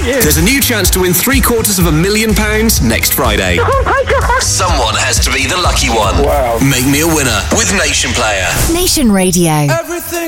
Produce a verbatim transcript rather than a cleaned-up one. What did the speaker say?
you. There's a new chance to win three quarters of a million pounds next Friday. Oh my God. Someone has to be the lucky one. Wow. Make me a winner with Nation Player. Nation Radio. Everything